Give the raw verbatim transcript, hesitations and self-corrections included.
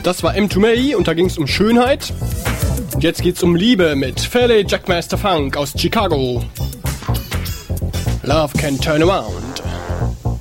Das war M zwei May und da ging es um Schönheit. Und jetzt geht's um Liebe mit Fairleigh Jackmaster Funk aus Chicago. Love can turn around.